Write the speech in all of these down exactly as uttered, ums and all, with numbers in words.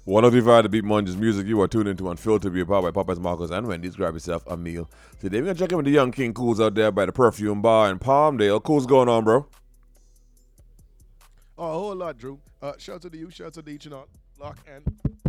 one oh three point five The Beat Munges Music. You are tuned into Unfiltered, be powered by Popeyes, Marcos, and Wendy's. Grab yourself a meal. Today, we're going to check in with the young King Cools out there by the Perfume Bar in Palmdale. Cools going on, bro? Oh, a whole lot, Drew. Uh, shout out to you, shout out to each and all. Lock and.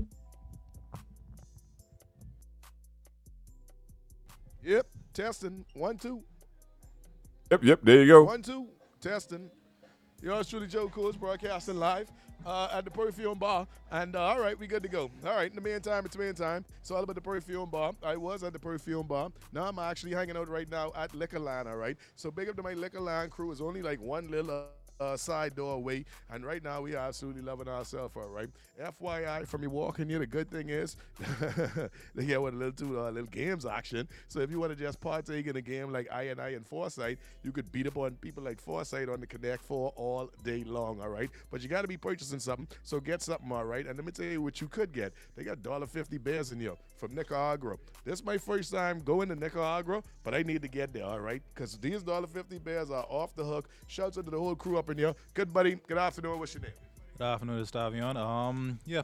Yep, testing. One, two. Yep, yep, there you go. One, two, testing. Yours truly, Joe Cools, broadcasting live uh, at the Perfume Bar. And uh, all right, we good to go. All right, in the meantime, it's meantime. It's all about the Perfume Bar. I was at the Perfume Bar. Now I'm actually hanging out right now at Liquor Line, all right? So big up to my Liquor Line crew. It's only like one little uh, uh, side door away. And right now, we are absolutely loving ourselves, all right? F Y I, from you walking here, the good thing is, they get with a little two uh, little games action. So if you want to just partake in a game like I and I and Foresight, you could beat up on people like Foresight on the Connect Four all day long, all right? But you got to be purchasing something, so get something, all right? And let me tell you what you could get. They got one dollar fifty beers in here from Nicaragua. This is my first time going to Nicaragua, but I need to get there, all right? Because these one dollar fifty beers are off the hook. Shouts out to the whole crew up in here. Good buddy. Good afternoon. What's your name? Good afternoon, it's Tavion. Um, yeah.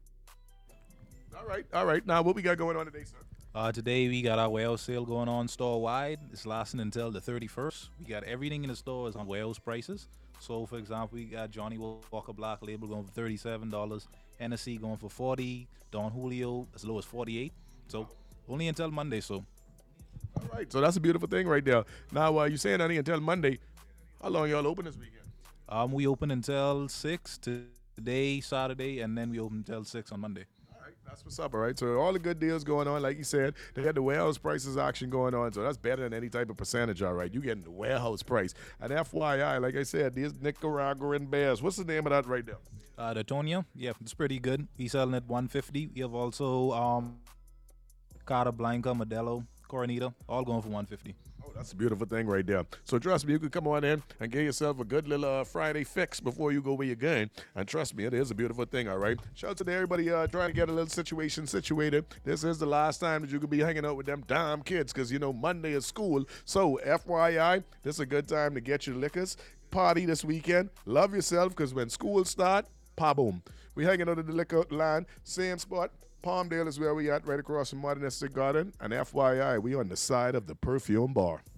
All right, all right. Now, what we got going on today, sir? Uh, today we got our warehouse sale going on store wide. It's lasting until the thirty-first. We got everything in the store is on warehouse prices. So, for example, we got Johnny Walker Black Label going for thirty-seven dollars, Hennessy going for forty dollars, Don Julio as low as forty-eight dollars. So, only until Monday. So, all right. So that's a beautiful thing right there. Now, uh, you saying only until Monday? How long y'all open this weekend? um, we open until six today, Saturday, and then we open until six on Monday. That's what's up, all right? So all the good deals going on, like you said, they got the warehouse prices action going on, so that's better than any type of percentage, all right? You getting the warehouse price. And F Y I, like I said, these Nicaraguan bears, what's the name of that right there? Uh, the Tonya, yeah, it's pretty good. We selling at one fifty. We have also um, Cara Blanca, Modelo, Coronita, all going for one fifty. Oh, that's a beautiful thing right there. So trust me, you can come on in and get yourself a good little uh, Friday fix before you go where you're going. And trust me, it is a beautiful thing, all right? Shout out to everybody uh, trying to get a little situation situated. This is the last time that you could be hanging out with them damn kids because, you know, Monday is school. So F Y I, this is a good time to get your liquors. Party this weekend. Love yourself because when school start, pa-boom. We hanging out at the liquor line, same spot. Palmdale is where we at, right across from Modernistic Garden. And F Y I, we on the side of the Perfume Bar.